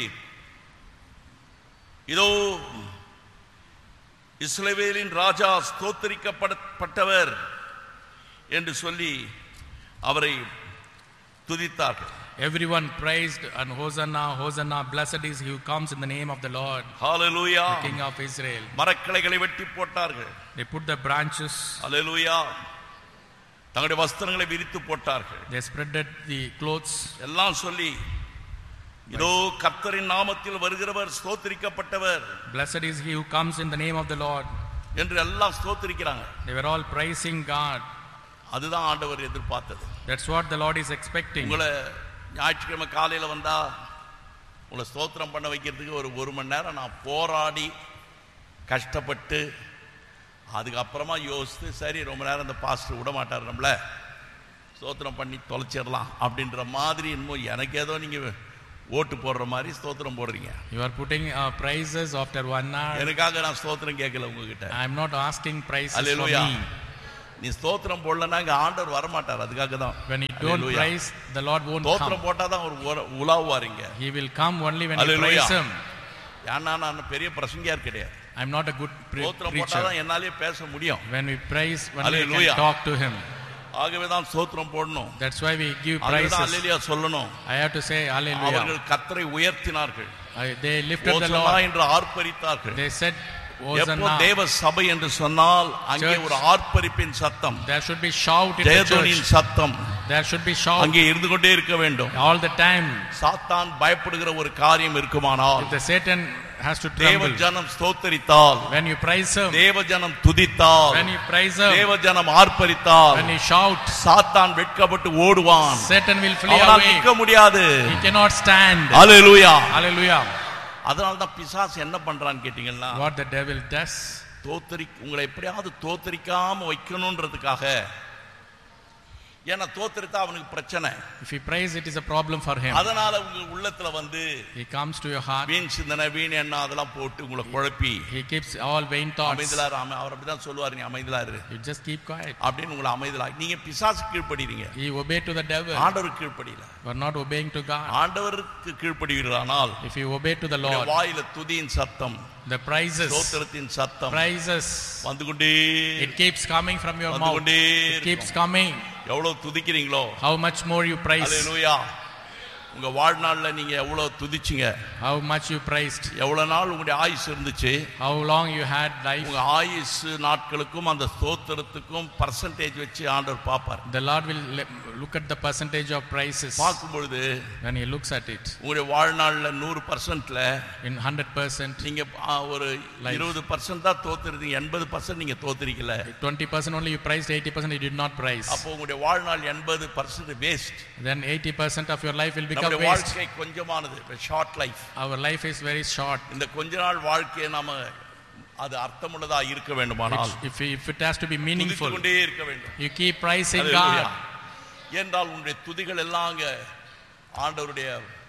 இதோ இஸ்ரவேலின் ராஜா ஸ்தோத்திரிக்கப்பட்டவர் என்று சொல்லி அவரை துதித்தார்கள். Everyone praised and Hosanna, Hosanna, blessed is he who comes in the name of the Lord, hallelujah. the King of Israel. மரக்கிளைகளை வெட்டி போட்டார்கள். They put the branches, ஹalleluya. தங்களுடைய வஸ்திரங்களை விரித்து போட்டார்கள். they spreaded the clothes. எல்லாம் சொல்லி, இதோ கர்த்தரின் நாமத்தில் வருகிறவர் ஸ்தோத்திரிக்கப்பட்டவர், Blessed is he who comes in the name of the Lord. என்று எல்லாம் ஸ்தோத்திரிக்கிறாங்க. They were all praising God. அதுதான் ஆண்டவர் எதிர்பார்த்தது. That's what the Lord is expecting. உங்களை ஞாயிற்றுக்கிழமை காலையில் வந்தா உங்களை ஸ்தோத்திரம் பண்ண வைக்கிறதுக்கு ஒரு ஒரு மணி நேரம் நான் போராடி கஷ்டப்பட்டு அதுக்கப்புறமா யோசித்து சரி ரொம்ப நேரம் அந்த பாஸ்டர் விட மாட்டார் நம்மள, ஸ்தோத்திரம் பண்ணி தொலைச்சிடலாம் அப்படின்ற மாதிரி இன்னும் எனக்கு ஏதோ நீங்கள் ஓட்டு போடுற மாதிரி ஸ்தோத்திரம் போடுறீங்க. You are putting uh, prices after one hour. எனக்காக நான் ஸ்தோத்திரம் கேட்கல உங்ககிட்ட. I am not asking prices for me. நீ ஸ்தோத்திரம் போடலன்னா இங்க ஆண்டவர் வர மாட்டார். அதுக்காக தான். When you don't praise, the Lord won't come. ஸ்தோத்திரம் போட்டா தான் ஒரு உலாவுவாருங்க. He will come only when you praise him. ஏன்னா நான் பெரிய பிரசங்கியார் கிடையாது. I am not a good preacher. ஸ்தோத்திரம் போட்டா தான் என்னாலே பேச முடியும். When we praise, only we can talk to him. ஆகவே தான் ஸ்தோத்திரம் போடணும். That's why we give praises. அல்லேலூயா சொல்லணும். I have to say hallelujah. அவர்கள் கர்த்தரை உயர்த்தினார்கள். They lifted the Lord. ஓசன்னா என்று ஆர்ப்பரித்தார்கள். They said எப்போ தேவ சபை என்று சொன்னால் அங்கே ஒரு ஆர்ப்பரிப்பின் சத்தம், there should be shout in the church, சத்தம், there should be shout, அங்கே இருந்து கொண்டே இருக்க வேண்டும் all the time. சாத்தான் பயப்படுகிற ஒரு காரியம் இருக்குமானால், if the Satan has to tremble, தேவ ஜனம் ஸ்தோத்திரித்தால், when you praise him, தேவ ஜனம் துதித்தால், when you praise him, தேவ ஜனம் ஆர்ப்பரித்தால், when you shout, சாத்தான் வெட்கப்பட்டு ஓடுவான். Satan will flee away. அவனால் நிற்க முடியாது. He cannot stand. Hallelujah, hallelujah. அதனால தான் பிசாசு என்ன பண்றான்னு கேட்டீங்கன்னா, what the devil does, தோத்தரி உங்களை எப்படியாவது தோத்தரிக்காம வைக்கணும்ன்றதுக்காக. ஏன்னா தோத்தரித்தா அவனுக்கு பிரச்சனை. if he prays, it is a problem for him. அதனால உங்க உள்ளத்துல வந்து he comes to your heart, வீண் சிந்தனை வீண் எண்ணம் அதெல்லாம் போட்டு உங்களை குழப்பி, he keeps all vain thoughts. அமைதியா இரு, அவர் அப்படிதான் சொல்லுவாரு, நீ அமைதியா இரு, you just keep quiet. அப்படின்னு உங்களை அமைதியா. நீங்க பிசாசுக்கு கீழ்ப்படிறீங்க. he obey to the devil. ஆண்டவருக்கு கீழ்ப்படியல. you are not obeying to God. ஆண்டவருக்கு கீழ்ப்படிவீர்களானால், if you obey to the Lord, வாயில துதியின் சத்தம், the praises, ஸ்தோத்திரத்தின் சத்தம், praises, வந்து கொண்டே, it keeps coming from your வந்து mouth, கொண்டே it keeps coming. எவ்வளவு துதிக்கிறீங்களோ, how much more you praise. ஹalleluya. உங்க வாழ்நாள்ல நீங்க எவ்வளவு துதிச்சீங்க, how much you praised, எவ்வளவு நாள் உங்களுடைய ஆயுசு இருந்துச்சு, how long you had life. உங்க ஆயுசு நாட்களுக்கும் அந்த ஸ்தோத்திரத்துக்கும் பர்சன்டேஜ் வச்சு ஆண்டவர் பாப்பார். the Lord will look at the percentage of praises. பார்க்கும் பொழுது when he looks at it, உங்களுடைய வாழ்நாள்ல நூறு பர்சன்ட்ல in one hundred percent, நீங்க ஒரு இருபது பர்சன்ட் தான் தோத்துறீங்க, எண்பது பர்சன்ட் நீங்க தோத்துறீங்கல. twenty percent only you praised, eighty percent you did not praise. அப்போ உங்களுடைய வாழ்நாள் எண்பது percent waste. then eighty percent of your life will become நம்முடைய waste. வாழ்க்கை கொஞ்சமானது, short life. our life is very short. இந்த கொஞ்ச நாள் வாழ்க்கையை நாம அது அர்த்தமுள்ளதா இருக்க வேண்டுமானால், if if it has to be meaningful, துதித்து கொண்டே இருக்க வேண்டும். you keep praising God. என்றால் உங்களுடைய துதிகள் எல்லாம் ஆண்டவருடைய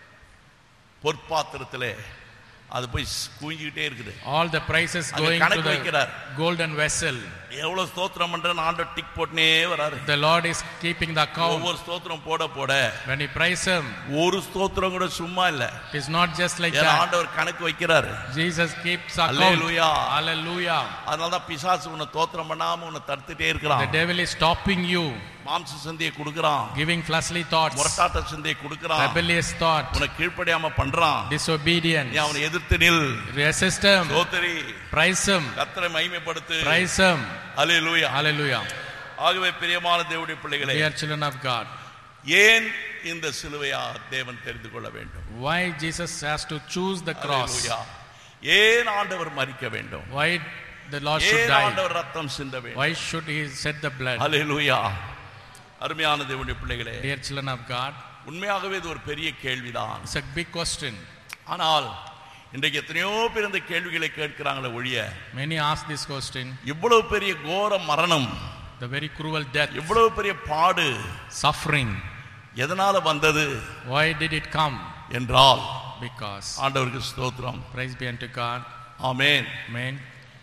பொற்பாத்திரத்திலே அது போய் குவிஞ்சிட்டே இருக்குது. all the praises going to the golden vessel. எவ்வளவு ஸ்தோத்திரம் பண்றேன்னு ஆண்டவர் டிக் போட்டுனே வராரு. the Lord is keeping the account. ஒவ்வொரு ஸ்தோத்திரம் போட போட, when you praise him, ஒரு ஸ்தோத்திரம் கூட சும்மா இல்ல. it is not just like that. ஆண்டவர் கணக்கு வைக்கிறாரு. Jesus keeps account. ஹalleluya, hallelujah. அதனால தான் பிசாசு உன்னை ஸ்தோத்திரம் பண்ணாம உன்னை தடுத்துட்டே இருக்கான். the devil is stopping you, மாம்ச சிந்தையை கொடுக்கறான், giving fleshly thoughts, முரட்டாட்ட சிந்தையை கொடுக்கறான், rebellious thought, உன்னை கீழ்ப்படியாம பண்றான், disobedience. நீ அவனை எதிர்த்து நில், resist him, ஸ்தோத்திரி, praise him, கர்த்தரை மகிமைப்படுத்து, praise him. ஹalleluya, hallelujah. ஆகவே பிரியமான தேவனுடைய பிள்ளைகளே, dear children of God, ஏன் இந்த சிலுவையை தேவன் தெரிந்து கொள்ள வேண்டும்? why Jesus has to choose the cross? ஹalleluya. ஏன் ஆண்டவர் மரிக்க வேண்டும்? why the Lord should ஏன் die? ஆண்டவர் ரத்தம் சிந்த வேண்டும்? why should he shed the blood? ஹalleluya. அருமையான தேவனுடைய பிள்ளைகளே, dear children of God, உண்மையாகவே இது ஒரு பெரிய கேள்விதான். it's a big question. ஆனால் இன்றைக்கு எத்தனையோ பேர் இந்த கேள்விகளை கேட்கிறாங்களே ஒழிய, many ask this question, இவ்வளவு பெரிய கோர மரணம், the very cruel death, இவ்வளவு பெரிய பாடு, suffering, எதனால வந்தது why did it come? என்றால், because, ஆண்டவருக்கு ஸ்தோத்திரம், praise be unto God, amen. amen.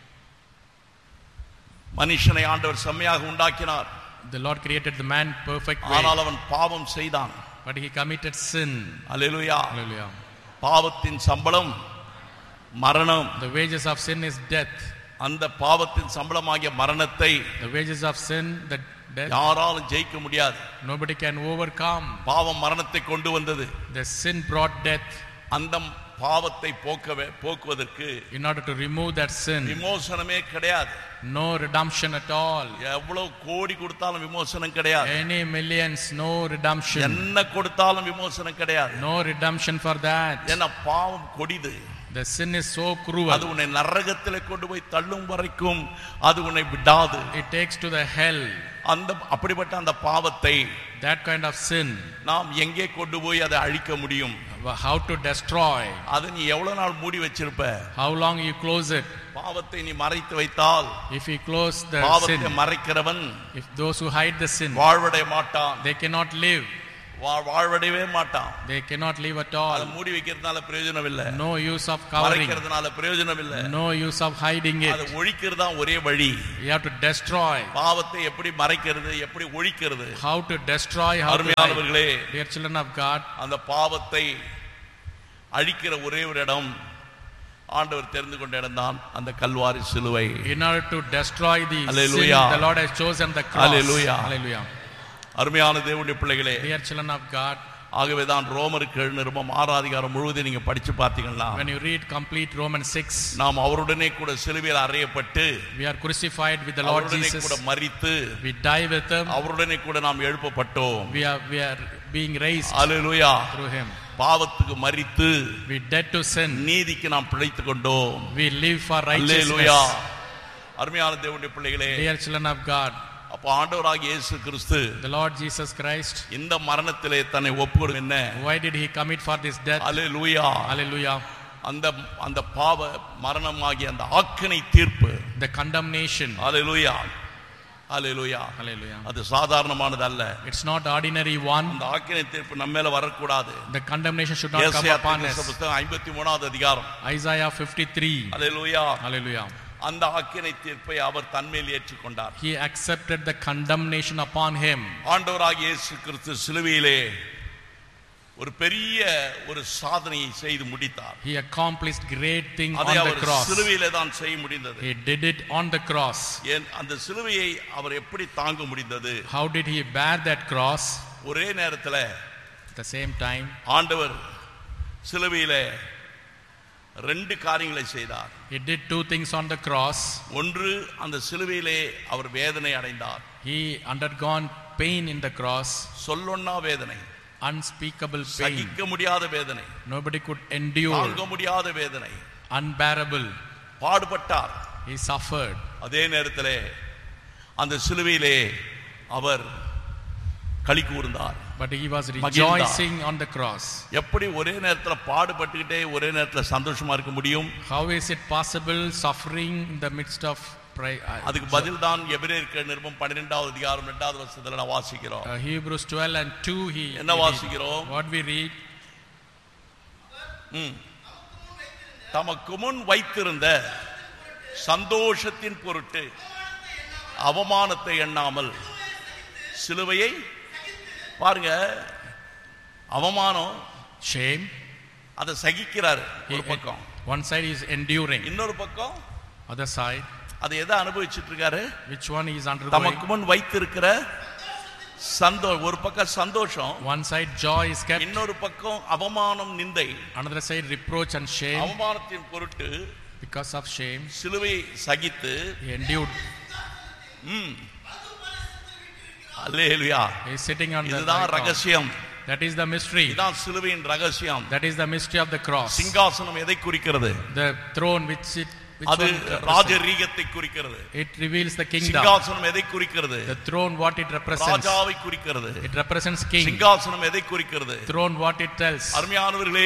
மனுஷனை ஆண்டவர் செம்மையாக உண்டாக்கினார், the Lord created the man perfect way, ஆனால் அவன் பாவம் செய்தான். but he committed sin. Hallelujah. hallelujah. பாவத்தின் சம்பளம் மரணம். the wages of sin is death. அந்த பாவத்தின் சம்பளமாகிய மரணத்தை the wages of sin, the death, யாராலும் ஜெயிக்க முடியாது. nobody can overcome. பாவம் மரணத்தை கொண்டு வந்தது. the sin brought death. அந்த பாவத்தை போக்கவே போக்குவதற்கு in order to remove that sin, விமோசனமே கிடையாது. no redemption at all. எவ்வளவு கோடி கொடுத்தாலும் விமோசனம் கிடையாது. any millions, no redemption. என்ன கொடுத்தாலும் விமோசனம் கிடையாது. no redemption for that. ஏன்னா பாவம் கொடிது. the sin is so cruel. அது உன்னை நரகத்திலே கொண்டு போய் தள்ளும் வரைக்கும் அது உன்னை விடாது. it takes to the hell. அந்த அப்படிப்பட்ட அந்த பாவத்தை, that kind of sin, நாம் எங்கே கொண்டு போய் அதை அழிக்க முடியும்? how to destroy. அதை நீ எவ்வளவு நாள் மூடி வச்சிருப்ப? How long you close it? பாவத்தை நீ மறைத்து வைத்தால், If you close the பாவத்தை sin, மறைக்கிறவன் if those who hide the sin, வாழ்வடைய மாட்டான். they cannot live. வா- வாழ்வடையவே மாட்டான். They cannot live at அதை all. மூடி வைக்கிறதுனால பிரயோஜனம் இல்லை, No use of covering. மறைக்கிறதுனால பிரயோஜனம் இல்லை. No use of hiding அதை it. ஒழிக்கிறது தான் ஒரே வழி. You have to destroy. பாவத்தை எப்படி மறைக்கிறது, எப்படி ஒழிக்கிறது? How to destroy, how to hide. அருமையானவர்களே, Dear children of God, அந்த பாவத்தை அழிக்கிற ஒரே ஒரு இடம் ஆண்டவர் தெரிந்து கொண்ட இடம் தான் அந்த கல்வாரி சிலுவை. in order to destroy the sin, Hallelujah. the Lord has chosen the cross. Hallelujah. Hallelujah. அருமையான தேவனுடைய பிள்ளைகளே, Dear children of God, ஆகவே தான் ரோமருக்கு எழுநூறுபம் ஆறாம் அதிகாரம் முழுவதும் நீங்க படிச்சு பார்த்தீங்கன்னா, when you read complete Romans six, நாம் அவருடனே கூட சிலுவையில் அறையப்பட்டு, we are crucified with the Lord அவருடனே Jesus. கூட மரித்து, We die with him. அவருடனே கூட நாம் எழுப்பப்பட்டோம். We are we are being raised hallelujah. through him. பாவத்துக்கு மரித்து We dead to sin. நீதிக்கு நாம் பிழைத்துக் கொண்டோம். We live for hallelujah. righteousness. அருமையான தேவனுடைய பிள்ளைகளே, Dear children of God, அப்ப ஆண்டவராகிய இயேசு கிறிஸ்து the Lord Jesus Christ, இந்த மரணத்திலே தன்னை ஒப்புக்கொடு என்ன? why did he commit for this death? Hallelujah. Hallelujah. அந்த அந்த பாவ மரணமாகிய அந்த ஆக்கினை தீர்ப்பு, The condemnation. Hallelujah, hallelujah, Hallelujah. அது சாதாரணமானது அல்ல. It's not ordinary one. அந்த ஆக்கினை தீர்ப்பு நம்ம மேல வரக்கூடாது. The condemnation should not come ஏசாயா upon தீர்க்கதரிசி us. புத்தகம் ஐம்பத்தி மூணாவது அதிகாரம், Isaiah fifty-three. அல்லேலூயா, Hallelujah. அந்த ஆக்கினை தீர்ப்பை அவர் தன்மேல் ஏற்றுக்கொண்டார். He accepted the condemnation upon him. ஆண்டவராகிய இயேசு கிறிஸ்து சிலுவையிலே ஒரு பெரிய ஒரு சாதனையை செய்து முடித்தார். He accomplished great thing on அதை the அவர் cross. சிலுவையிலே தான் செய்ய முடிந்தது. He did it on the cross. ஏன் அந்த சிலுவையை அவர் எப்படி தாங்க முடிந்தது? How did he bear that cross? ஒரே நேரத்துல At the same time, ஆண்டவர் சிலுவையிலே ரெண்டு காரியங்களை செய்தார். he did two things on the cross. ஒன்று, அந்த சிலுவையிலே அவர் வேதனை அடைந்தார். He undergone pain in the cross, சொல்லொன்னா வேதனை, unspeakable pain. சகிக்க முடியாத வேதனை, Nobody could endure, தாங்க முடியாத வேதனை, unbearable. பாடுபட்டார். He suffered. அதே நேரத்திலே அந்த சிலுவையிலே அவர் களி கூர்ந்தார். But he was rejoicing on the cross. எப்படி ஒரே நேரத்துல பாடுபட்டுக்கிட்டே ஒரே நேரத்துல சந்தோஷமா இருக்க முடியும்? How is it possible suffering in the midst of pray? அதுக்கு பதில் தான் எபிரேயர் நிருபம் பன்னிரண்டாவது அதிகாரம் இரண்டாவது வசனத்துல நான் வாசிக்கிறோம். Uh, Hebrews twelve and two. He என்ன we read. வாசிக்கிறோம்? What we read? ம். தமக்கு முன் வைத்திருந்த சந்தோஷத்தின் பொருட்டு அவமானத்தை எண்ணாமல் சிலுவையை, பாருங்க, அவமானம், Shame. அதை சகிக்கிறாரு ஒரு He- பக்கம், One side is enduring. இன்னொரு பக்கம் Other side, அதை எதை அனுபவிச்சுட்டு இருக்காரு? which one he is undergoing? தமக்கு முன் வைத்திருக்கிற சந்தோஷம். ஒரு பக்கம் சந்தோஷம், One side joy is kept. இன்னொரு பக்கம் அவமானம், நிந்தை. Another side reproach and shame. அவமானத்தின் பொருட்டு Because of shame, சிலுவை சகித்து, he endured. ம், அல்லேலூயா, He is sitting on the இதுதான் right arm. ரகசியம். That is the mystery. இதுதான் சிலுவையின் ரகசியம். That is the mystery of the cross. சிங்காசனம் எதை குறிக்கிறது? The throne which it which அது one represents? ராஜரீகத்தை குறிக்கிறது. It reveals the kingdom. சிங்காசனம் எதை குறிக்கிறது? The throne what it represents. ராஜாவை குறிக்கிறது. It represents king. சிங்காசனம் எதை குறிக்கிறது? Throne what it tells. அருமையானவர்களே,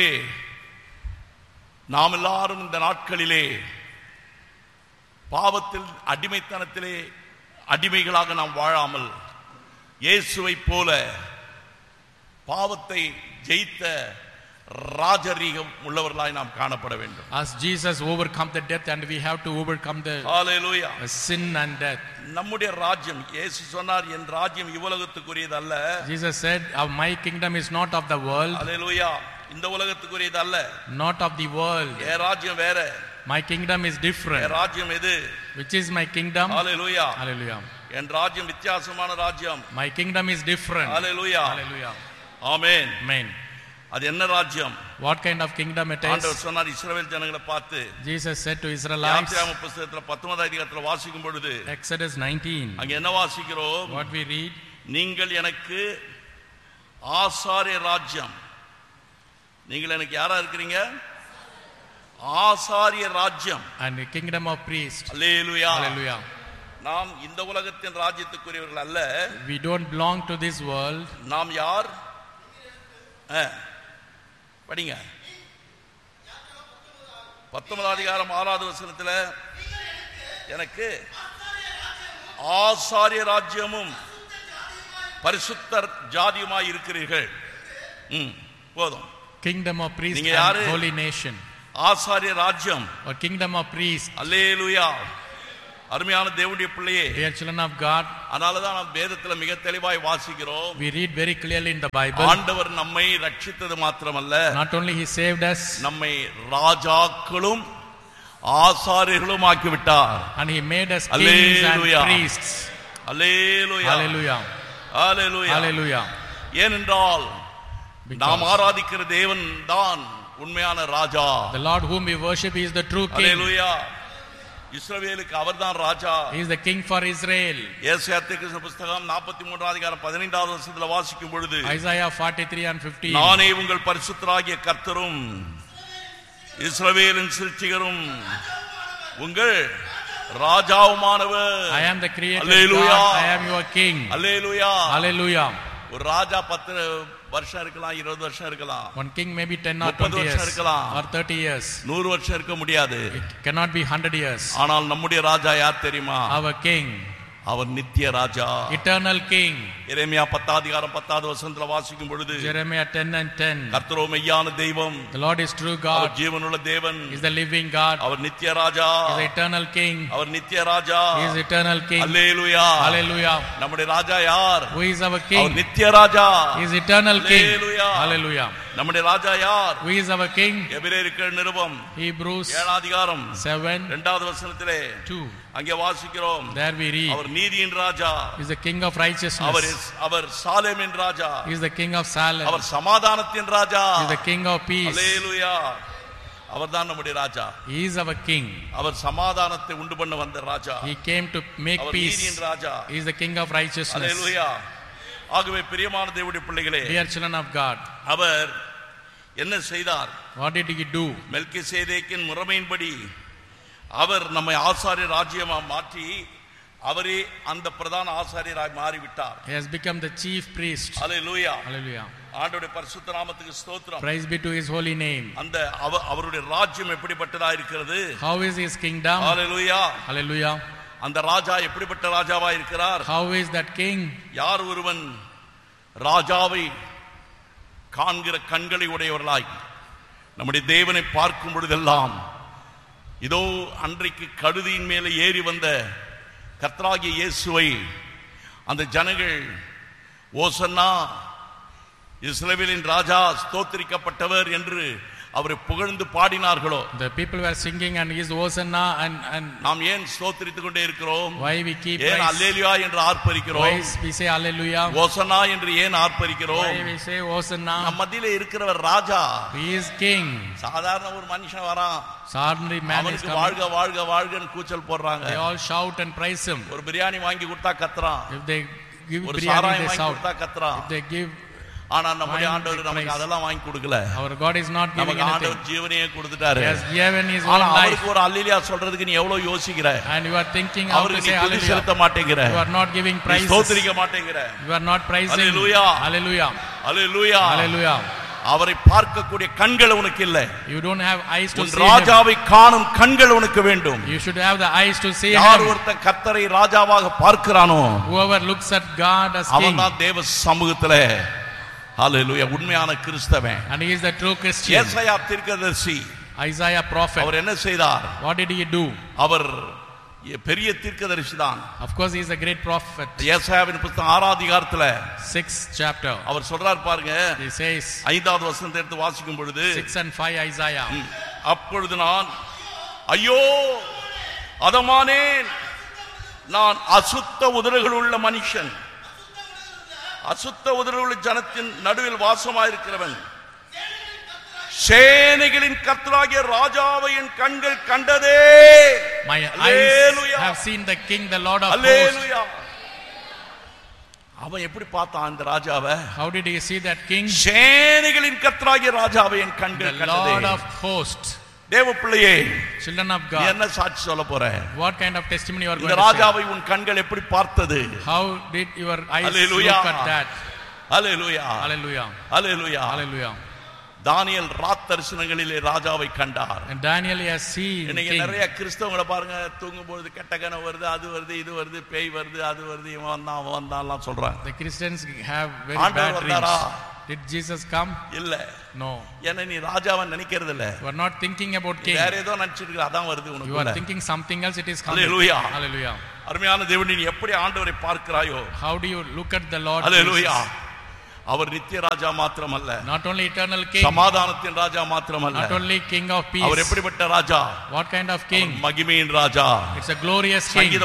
நாம் எல்லாரும் இந்த நாட்களிலே பாவத்தில் அடிமைத்தனத்திலே அடிமைகளாக நாம் வாழாமல் இயேசுவை போல பாவத்தை ஜெயித்த ராஜரீகம் உள்ளவர்களாய் நாம் காணப்பட வேண்டும். As Jesus overcome the death and we have to overcome the hallelujah. uh, sin and death. நம்முடைய ராஜ்யம், இயேசு சொன்னார், என் ராஜ்யம் இவ்வுலகத்துக்குரியது அல்ல. Jesus said, uh, my kingdom is not of the world. ஹalleluya. இந்த உலகத்துக்குரியது அல்ல. Not of the world. என் ராஜ்யம் வேற. My kingdom is N different. ராஜ்யம் எது? Which is my kingdom? Hallelujah. Hallelujah. என் ராஜ்யம் வித்தியாசமான ராஜ்யம். My kingdom is different. Hallelujah. Hallelujah. Amen. Amen. அது என்ன ராஜ்யம்? What kind of kingdom it ஆண்டவர் is? சொன்னார் இஸ்ரவேல் ஜனங்களை பார்த்து, Jesus said to Israelites, யாத்திராகம புத்தகத்துல பத்தொன்பதாம் அதிகாரத்துல வாசிக்கும் பொழுது Exodus nineteen, அங்க என்ன வாசிக்கிறோம்? what we read? நீங்கள் எனக்கு ஆசாரிய ராஜ்யம். நீங்கள் எனக்கு யாரா இருக்கிறீங்க? ஆசாரிய ராஜ்யம். And the kingdom of priests. Hallelujah. Hallelujah. நாம் இந்த உலகத்தின் ராஜ்யத்துக்குரியவர்கள் அல்ல. We don't belong to this world. நாம் யார்? படிங்க. பத்தொன்பதாம் அதிகாரம் ஆறாவது வசனத்துல, எனக்கு ஆசாரிய ராஜ்யமும் பரிசுத்தர் ஜாதியுமாய் இருக்கிறீர்கள். ம், போதும். Kingdom of priests நீங்க and யாரு? holy nation. ஆசாரிய ராஜ்யம், Or kingdom of priests. அல்லேலூயா. அருமையான தேவனுடைய பிள்ளையே, Dear children of God, அதனாலதான் நாம் வேதத்துல மிக தெளிவாய் வாசிக்கிறோம். we read very clearly in the Bible. ஆண்டவர் நம்மை ரட்சித்தது மாத்திரமல்ல, Not only he saved us, நம்மை ராஜாக்களும் ஆசாரியர்களும் ஆக்கிவிட்டார். and he made us kings and Hallelujah. priests. Hallelujah, Hallelujah. Hallelujah. Hallelujah. ஏனென்றால் Because நாம் ஆராதிக்கிற தேவன் தான் உண்மையான ராஜா. the Lord whom we worship is the true king. அல்லேலூயா. இஸ்ரவேலுக்கு அவர்தான் ராஜா. He is the king for Israel. ஏசாயா தீர்க்கதரிசன புத்தகம் நாற்பத்தி மூன்றாம் அதிகாரம் பதினைந்தாவது வசனத்துல வாசிக்கும் பொழுது, Isaiah forty-three and fifteen. நானே உங்கள் பரிசுத்தராகிய கர்த்தரும் இஸ்ரவேலின் சிருஷ்டிகரும் உங்கள் ராஜாவுமானவர். I am the creator Hallelujah. God. I am your king. Hallelujah. Hallelujah. ஒரு ராஜா பத்து வருஷம் இருக்கலாம், இருபது வருஷம் இருக்கலாம், One king may be ten or முப்பது twenty வருஷம் years இருக்கலாம், or thirty years. நூறு வருஷம் இருக்க முடியாது. It cannot be one hundred years. ஆனால் நம்முடைய ராஜா யார் தெரியுமா? Our king, அவர் நித்திய ராஜா. eternal king. எரேமியா பத்தாவது அதிகாரம் பத்தாவது வசனத்துல வாசிக்கும் பொழுது, Jeremiah ten and ten. கர்த்தரோ மெய்யான தெய்வம், The Lord is true our God. ஜீவனுள்ள தேவன், He is the living God. அவர் நித்திய ராஜா, He is the eternal king. அவர் நித்திய ராஜா. He is eternal king. Hallelujah. Hallelujah. நம்முடைய ராஜா யார்? Who is our our king? நித்திய ராஜா. He is eternal king. Hallelujah. Hallelujah. நம்முடைய ராஜா யார்? Who is our king? எபிரேயருக்கு நிருபம் Hebrews ஏழாம் அதிகாரம் seven இரண்டாவது வசனத்திலே two. அங்கே வாசிக்கிறோம், There we read, அவர் நீதியின் ராஜா, He is the king of our righteousness. Our சாலேமின் Raja, He is the king of Salem. அவர் சமாதானத்தின் ராஜா. He is the king of peace. அல்லேலூயா. அவர்தான் நம்முடைய ராஜா. He is our king. அவர் சமாதானத்தை உண்டு பண்ண வந்த ராஜா. He came to make our peace. நீதியின் ராஜா. He is the king of righteousness. அல்லேலூயா. ஆகவே பிரியமான தேவனுடைய பிள்ளைகளே, Dear children of God, அவர் என்ன செய்தார்? what did he do? மெல்கிசேதேக்கின் முறைமையின்படி அவர் நம்மை ஆசாரிய ராஜ்யமா மாற்றி அவரே அந்த பிரதான ஆசாரியராய் மாறிவிட்டார். He has become the chief priest. Hallelujah. Hallelujah. ஆண்டவருடைய பரிசுத்த நாமத்துக்கு ஸ்தோத்திரம். Praise be to his holy name. அந்த அவ- அவருடைய ராஜ்யம் எப்படிப்பட்டதா இருக்கிறது? How is his kingdom? Hallelujah. Hallelujah. அந்த ராஜா எப்படிப்பட்ட ராஜாவா இருக்கிறார்? How is that king? யார் ஒருவன் ராஜாவை காண்கிற கண்களை உடையவர்களாய் நம்முடைய தேவனை பார்க்கும் பொழுதெல்லாம், இதோ அன்றைக்கு கழுதியின் மேலே ஏறி வந்த கர்த்தராகிய இயேசுவை அந்த ஜனங்கள் ஓசன்னா இஸ்ரவேலின் ராஜா ஸ்தோத்திரிக்கப்பட்டவர் என்று அவரை புகழ்ந்து பாடினார்களோ, The people were singing and his Hosanna and and நாம் ஏன் ஸ்தோத்திரித்துக் கொண்டே இருக்கிறோம்? why we keep ஏன் praise? அல்லேலூயா என்று Why ஆர்ப்பரிக்கிறோம்? we say hallelujah? ஓசன்னா என்று ஏன் ஆர்ப்பரிக்கிறோம்? Why we say Hosanna? நம் மத்தியிலே இருக்கிறவர் ராஜா. He is king. சாதாரண ஒரு மனுஷன் வரான், Ordinary man is அவனுக்கு coming. வாழ்க வாழ்க வாழ்கன்னு கூச்சல் போடுறாங்க. They all shout and praise him. ஒரு பிரியாணி வாங்கி கொடுத்தா கத்துறான், If they give ஒரு biryani, சாராயம் they வாங்கி shout. கொடுத்தா கத்துறான். If they give, ஆனா நம்முடைய wine, ஆண்டவர் they நமக்கு praise. அதெல்லாம் வாங்கி கொடுக்கல. our God is not giving நமக்கு anything. ஆண்டவர் ஜீவனையே கொடுத்துட்டாரு. He has given his own ஆனா life. அவருக்கு ஒரு அல்லேலூயா சொல்றதுக்கு நீ எவ்வளவு யோசிக்கிற? And you are thinking how to அவருக்கு say நீ துதி hallelujah. செலுத்த மாட்டேங்கிற, You are not giving நீ praises. ஸ்தோத்திரிக்க மாட்டேங்கிற. You are not praising. Hallelujah. Hallelujah. Hallelujah. Hallelujah. அவரை பார்க்கக்கூடிய கண்கள் உனக்கு இல்லை. You don't have eyes to உன் see him. ராஜாவை காணும் கண்கள் உனக்கு வேண்டும். You should have the eyes to see யார் him. ஒருத்தன் கர்த்தரை ராஜாவாக பார்க்கிறானோ, Whoever looks at God as king, அவன்தான் தேவ சமூகத்திலே ஹல்லேலூயா உண்மையான கிறிஸ்தவன். and he is the true Christian. ஏசாயா தீர்க்கதரிசி Isaiah prophet, அவர் என்ன செய்தார்? what did he do? அவர் பெரிய தீர்க்கதரிசி தான். Of course, he is a great prophet. ஏசாயாவின் புத்தகம் ஆறாம் அதிகாரத்துல Sixth chapter, அவர் சொல்றார் பாருங்க, he says, ஐந்தாவது வசனத்தை எடுத்து வாசிக்கும் பொழுது, six and five Isaiah. ம், அப்பொழுது நான் ஐயோ அதமானேன், நான் அசுத்த உதடுகள் உள்ள மனுஷன், அசுத்த உதடுகள் உள்ள ஜனத்தின் நடுவில் வாசமாயிருக்கிறவன், சேனைகளின் கர்த்தராகிய ராஜாவை என் கண்கள் கண்டதே. My Hallelujah. eyes have seen the king, the Lord of hosts. அல்லேலூயா. அவன் எப்படி பார்த்தான் அந்த ராஜாவை? How did he see that king? சேனைகளின் கர்த்தராகிய ராஜாவை என் The கண்கள் Lord கண்டதே. of hosts. தேவ பிள்ளையே, Children of நீ God, என்ன சாட்சி சொல்ல போற? what kind of testimony you are going இந்த to say? ராஜாவை உன் கண்கள் எப்படி பார்த்தது? How did your eyes Hallelujah. look at that? Hallelujah. Hallelujah. Hallelujah. Hallelujah. தானியேல் ராத் தரிசனங்களிலே ராஜாவை கண்டார். And Daniel has seen இன்னைக்கு king. நிறைய கிறிஸ்தவங்களை பாருங்க, தூங்கும் பொழுது கெட்ட கனவு வருது, அது வருது, இது வருது, பேய் வருது, அது வருது, இவன் வந்தான் அவன் வந்தான்லாம் சொல்றாங்க. The Christians have very ஆண்டவர் bad வந்தாரா? dreams. Did Jesus come? இல்ல. No. ஏன்னா நீ ராஜாவை நினைக்கிறது இல்ல. You are not thinking about king. வேற ஏதோ நினைச்சிட்டு இருக்க, அதான் வருது உனக்கு. You are thinking something else, it is coming. Hallelujah. Hallelujah. அருமையான தேவனே, நீ எப்படி ஆண்டவரை பார்க்கிறாயோ. How do you look at the Lord? Hallelujah. அவர் நித்திய ராஜா மாத்திரமல்ல, not only eternal king, சமாதானத்தின் ராஜா மாத்திரமல்ல, not only king of peace. அவர் எப்படிப்பட்ட ராஜா? What kind of king? மகிமையின் ராஜா. It's a glorious king.